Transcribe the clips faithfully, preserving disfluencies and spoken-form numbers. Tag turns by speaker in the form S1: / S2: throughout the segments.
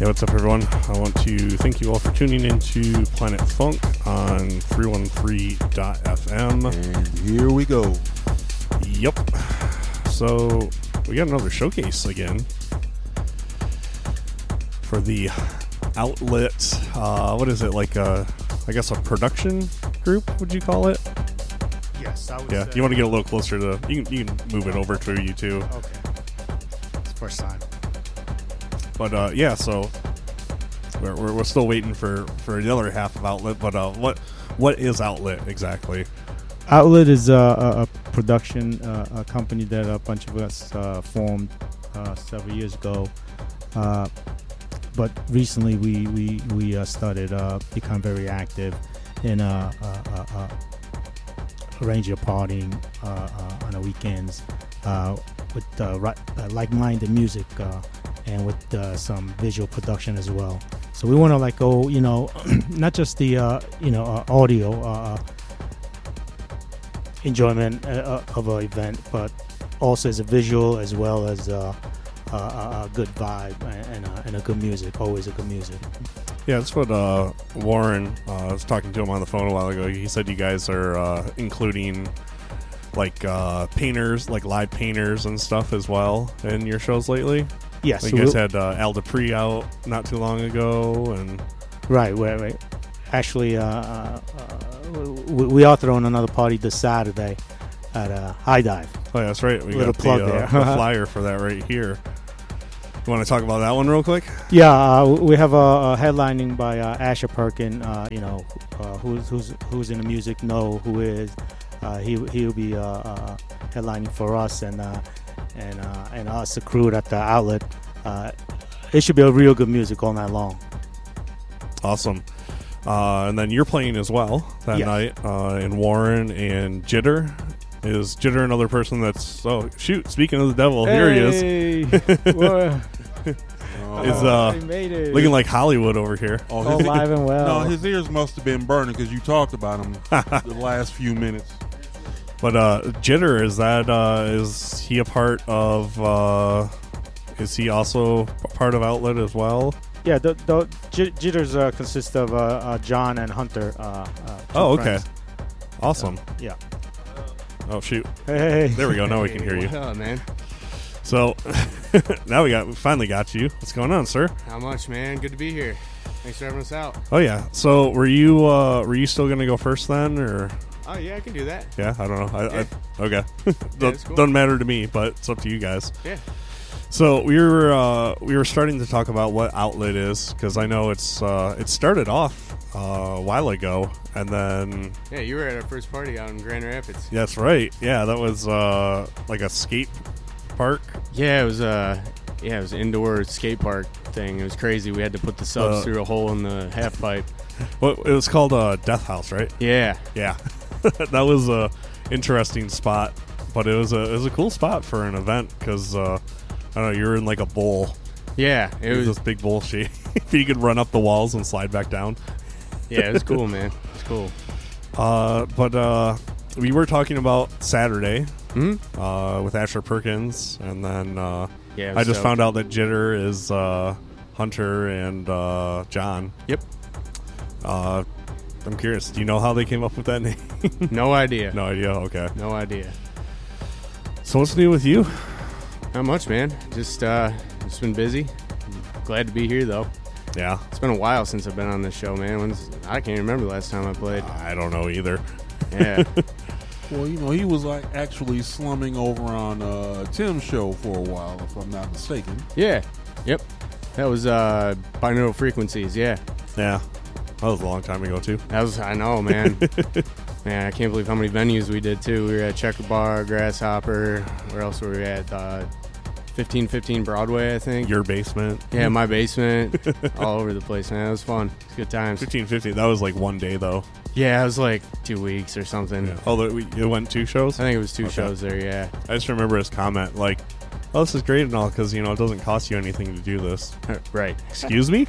S1: Hey, what's up, everyone? I want to thank you all for tuning into Planet Funk on three one three dot f m.
S2: And here we go.
S1: Yep. So, we got another showcase again for the Outlet, uh, what is it, like a, I guess a production group, would you call it?
S3: Yes, I would
S1: Yeah,
S3: say.
S1: you want to get a little closer to, you can, you can move it over to you too.
S3: Okay. It's the first time.
S1: But uh, yeah, so we're, we're we're still waiting for, for the other half of Outlet. But uh, what what is Outlet exactly?
S3: Outlet is uh, a, a production uh, a company that a bunch of us uh, formed uh, several years ago. Uh, but recently we we we uh, started uh, become very active in uh, uh, uh, uh, arranging a partying uh, uh, on the weekends uh, with uh, right, uh, like-minded music. Uh, and with uh, some visual production as well. So we want to like go, you know, not just the, uh, you know, uh, audio uh, enjoyment uh, of an event, but also as a visual as well as uh, a, a good vibe and, uh, and a good music, always a good music.
S1: Yeah, that's what uh, Warren, uh, I was talking to him on the phone a while ago. He said you guys are uh, including like uh, painters, like live painters and stuff as well in your shows lately.
S3: Yes,
S1: like you guys had uh, Al Dupree out not too long ago, and
S3: right, right, right. Actually, uh, uh, we, we are throwing another party this Saturday at uh, High Dive.
S1: Oh, yeah, that's right. We
S3: Little
S1: got
S3: plug
S1: the, uh,
S3: there.
S1: the flyer for that right here. You want to talk about that one real quick?
S3: Yeah, uh, we have a, a headlining by uh, Asher Perkin. Uh, you know, uh, who's who's who's in the music, know who is. Uh, he he'll be uh, uh, headlining for us, and. Uh, and uh, and us, the crew at the Outlet. Uh, it should be a real good music all night long.
S1: Awesome. Uh, and then you're playing as well that
S3: yes.
S1: night uh, in Warren and Jitter. Is Jitter another person that's... Oh, shoot. Speaking of the devil,
S3: hey,
S1: here he is.
S3: Well,
S1: is uh,
S3: I made it.
S1: looking like Hollywood over here.
S2: Oh,
S3: All
S2: his,
S3: live and well.
S2: No, his ears must have been burning because you talked about him the last few minutes.
S1: But uh, Jitter, is that uh, is he a part of? Uh, is he also a part of Outlet as well?
S3: Yeah, the, the J- Jitters uh, consist of uh, uh, John and Hunter. Uh, uh,
S1: oh, okay,
S3: friends.
S1: awesome.
S3: Uh, yeah.
S1: Oh shoot!
S3: Hey,
S1: there we go. Now we can hear you.
S4: What up, man?
S1: So now we got we finally got you. What's going on, sir?
S4: How much, man? Good to be here. Thanks for having us out.
S1: Oh yeah. So were you uh, were you still gonna go first then, or?
S4: Oh yeah, I can do that.
S1: Yeah, I don't know. I,
S4: Yeah.
S1: I, okay,
S4: it's cool.
S1: Doesn't matter to me, but it's up to you guys.
S4: Yeah.
S1: So we were uh, we were starting to talk about what Outlet is, because I know it's uh, it started off uh, a while ago, and then
S4: Yeah, you were at our first party out in Grand Rapids.
S1: that's right. Yeah, that was uh, like a skate park.
S4: Yeah, it was uh yeah, it was an indoor skate park thing. It was crazy. We had to put the subs
S1: Uh,
S4: through a hole in the half pipe.
S1: What it was called uh, Death House, right?
S4: Yeah.
S1: Yeah, that was a interesting spot, but it was a it was a cool spot for an event because uh, I don't know, you were in like a bowl.
S4: Yeah, it,
S1: It was
S4: was
S1: this big bowl shape. You could run up the walls and slide back down.
S4: Yeah, it was cool, man. It was cool.
S1: Uh, but uh, we were talking about Saturday
S4: Hmm?
S1: uh, with Asher Perkins, and then uh,
S4: Yeah, it
S1: I
S4: was
S1: just
S4: dope.
S1: found out that Jitter is uh, Hunter and uh, John.
S4: Yep.
S1: Uh, I'm curious. Do you know how they came up with that name?
S4: No idea.
S1: No idea. Okay.
S4: No idea.
S1: So what's new with you?
S4: Not much, man. Just uh just been busy. Glad to be here though.
S1: Yeah,
S4: It's been a while since I've been on this show, man. When's I can't remember the last time I played.
S1: I don't know either.
S4: Yeah.
S2: Well, you know, he was like actually slumming over on uh, Tim's show for a while, if I'm not mistaken.
S4: Yeah. Yep. That was uh binaural frequencies, yeah.
S1: Yeah, that was a long time ago too.
S4: That was I know, man. Man, I can't believe how many venues we did too. We were at Checker Bar, Grasshopper. Where else were we at? Uh, fifteen fifteen Broadway, I think.
S1: Your basement.
S4: Yeah, my basement. All over the place, man. It was fun. It was good times.
S1: fifteen fifty. That was like one day though.
S4: Yeah, it was like two weeks or something.
S1: Yeah. Oh, we, it went two shows.
S4: I think it was two
S1: Okay.
S4: shows there. Yeah.
S1: I just remember his comment like, "Oh, this is great and all because you know it doesn't cost you anything to do this."
S4: Right.
S1: Excuse me.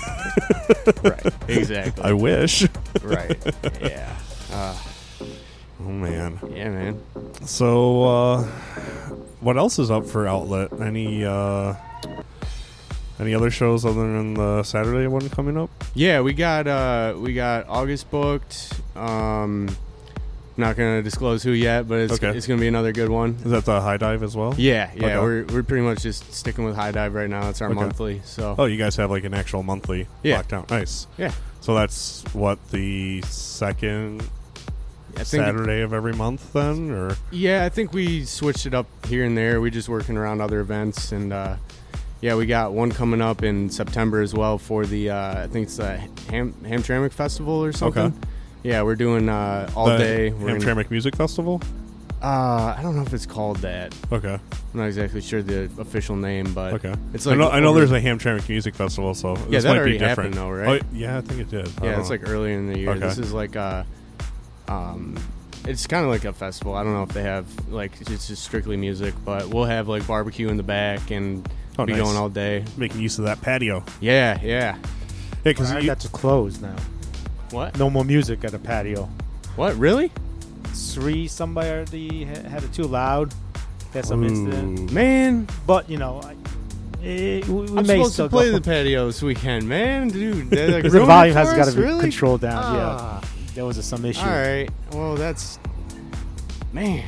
S4: Right. Exactly.
S1: I wish.
S4: Right. Yeah. Uh,
S1: Oh man.
S4: yeah, man.
S1: So, uh, what else is up for Outlet? Any uh, Any other shows other than the Saturday one coming up?
S4: Yeah, we got uh, we got August booked. Um, not gonna disclose who yet, but it's
S1: Okay.
S4: it's gonna be another good one.
S1: Is that the High Dive as well?
S4: Yeah, yeah,
S1: Okay.
S4: we're we're pretty much just sticking with High Dive right now. It's our
S1: Okay.
S4: monthly, so
S1: Oh, you guys have like an actual monthly
S4: Yeah.
S1: lockdown. Nice.
S4: yeah.
S1: So that's what, the second
S4: I think
S1: Saturday of every month then, or
S4: Yeah, I think we switched it up here and there. We just working around other events, and uh, yeah, we got one coming up in September as well for the uh, I think it's the Ham Hamtramck Festival or something.
S1: Okay.
S4: Yeah, we're doing uh, all
S1: the
S4: day. We're gonna-
S1: Hamtramck Music Festival?
S4: uh, I don't know if it's called that.
S1: Okay.
S4: I'm not exactly sure the official name, but
S1: Okay.
S4: it's
S1: I
S4: like
S1: know, I know
S4: over-
S1: there's a Hamtramck Music Festival, so
S4: Yeah,
S1: this
S4: that
S1: might
S4: already
S1: be different.
S4: happened though, right?
S1: Oh, yeah, I think it did. I
S4: Yeah,
S1: don't
S4: it's
S1: know.
S4: like earlier in the year.
S1: Okay.
S4: This is like uh um it's kind of like a festival. I don't know if they have like it's just strictly music, but we'll have like barbecue in the back and
S1: Oh,
S4: be
S1: nice.
S4: going all day.
S1: making use of that patio.
S4: Yeah, yeah.
S1: Yeah, because
S3: Alright,
S1: you,
S3: that's closed now.
S4: What?
S3: No more music at a patio.
S4: What? Really?
S3: Three, somebody ha- had it too loud. Had some incident.
S1: Ooh.
S4: Man,
S3: But, you know, I, eh, we, we
S4: I'm
S3: may
S4: supposed
S3: still
S4: to play
S3: go.
S4: the patio this weekend, man. Dude, they're like,
S3: Because the
S4: ruined
S3: volume
S4: it
S3: has
S4: for
S3: got to
S4: us?
S3: be
S4: Really?
S3: controlled down.
S4: Ah.
S3: Yeah, there was a, some issue.
S4: All right. Well, that's man.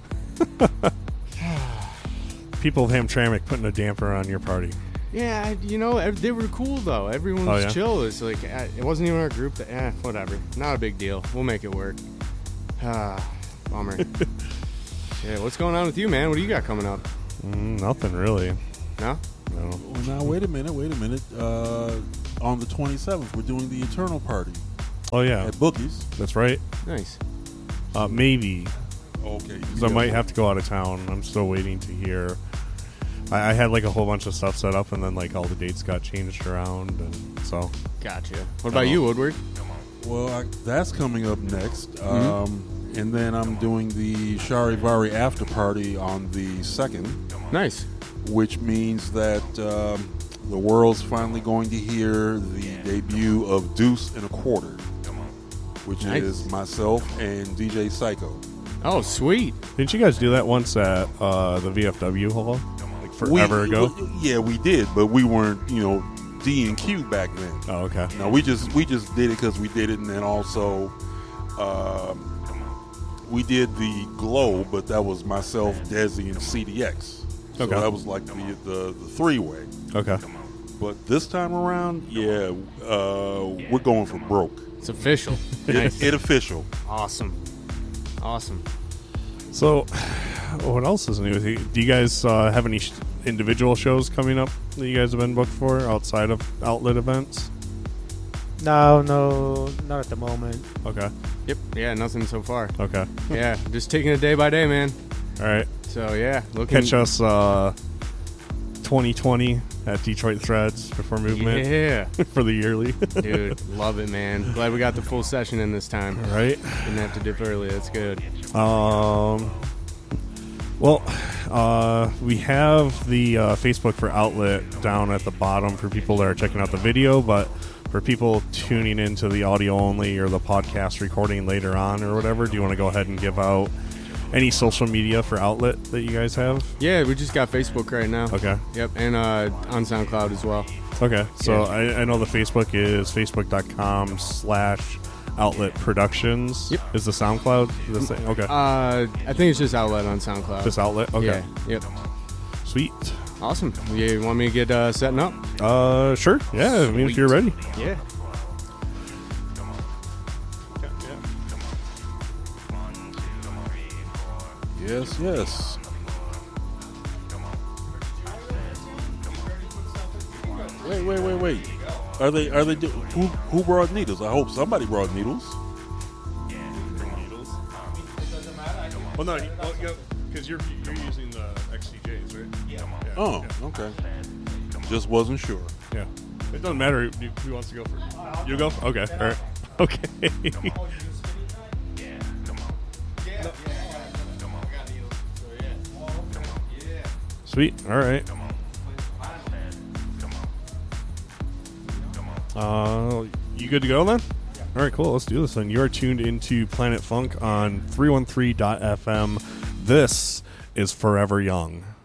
S1: people of Hamtramck putting a damper on your party.
S4: Yeah, I- you know, ev- they were cool though. Everyone
S1: Oh,
S4: was
S1: yeah?
S4: chill. It's like uh, it wasn't even our group. That, eh, whatever. Not a big deal. We'll make it work. Ah, bummer. Yeah, what's going on with you, man? What do you got coming up?
S1: Mm, nothing really.
S4: No?
S1: No.
S2: Well, now wait a minute, wait a minute. Uh, on the twenty-seventh, we're doing the Eternal Party
S1: Oh yeah,
S2: at Bookie's.
S1: that's right.
S4: Nice.
S1: Uh, maybe
S2: Okay,
S1: because I might have to go out of town. I'm still waiting to hear. I, I had like a whole bunch of stuff set up, and then like all the dates got changed around, and so
S4: Gotcha. What about you, Woodward?
S2: Well, I, that's coming up next.
S4: Mm-hmm.
S2: Um, and then I'm doing the Charivari after party on the second,
S4: Nice.
S2: which means that um, the world's finally going to hear the debut of Deuce and a Quarter, which
S4: Nice.
S2: is myself and D J Psycho.
S4: Oh, sweet.
S1: didn't you guys do that once at uh, the V F W hall like forever
S2: we,
S1: ago?
S2: we- yeah, we did, but we weren't, you know, D and Q back then.
S1: Oh, okay.
S2: No, we just we just did it because we did it, and then also um, we did the Glow, but that was myself, Desi, and C D X. So
S1: Okay.
S2: that was like the the, the three way.
S1: Okay.
S2: But this time around, yeah, uh, we're going for broke.
S4: It's official.
S2: It,
S4: Nice.
S2: it official.
S4: Awesome. Awesome.
S1: So, what else is new? Do you guys uh, have any sh- individual shows coming up that you guys have been booked for outside of outlet events?
S3: No, no, not at the moment.
S1: Okay.
S4: Yep. Yeah, nothing so far.
S1: Okay.
S4: Yeah, just taking it day by day, man.
S1: All right.
S4: So, yeah. Looking,
S1: Catch us uh, twenty twenty at Detroit Threads before movement
S4: Yeah.
S1: for the yearly.
S4: Dude, love it, man. Glad we got the full session in this time.
S1: Right.
S4: Didn't have to dip early. That's good.
S1: Um. Well, uh, we have the uh, Facebook for Outlet down at the bottom for people that are checking out the video, but for people tuning into the audio only or the podcast recording later on or whatever, do you want to go ahead and give out any social media for Outlet that you guys have?
S4: Yeah, we just got Facebook right now.
S1: Okay.
S4: Yep, and uh, on SoundCloud as well.
S1: Okay. So
S4: Yeah.
S1: I, I know the Facebook is facebook.com slash Outlet Productions.
S4: Yep.
S1: Is the SoundCloud the same? Okay.
S4: Uh, I think it's just Outlet on SoundCloud.
S1: Just Outlet? Okay.
S4: Yeah. Yep.
S1: Sweet.
S4: Awesome. You want me to get uh, setting up?
S1: Uh, sure. Yeah, I mean, if you're ready.
S4: Yeah.
S2: Yes, yes. Wait, wait, wait, wait. Are they? Are they? Do, who? Who brought needles? I hope somebody brought needles.
S1: Well, no, because you're you're using the X C Js, right? Yeah.
S2: Oh, okay. Just wasn't sure.
S1: Yeah. It doesn't matter who, who wants to go first. You go. Okay. All right. Okay. Sweet. All right. Uh, you good to go then? All right, cool. Let's do this then. You are tuned into Planet Funk on three one three dot f m. This is Forever Young.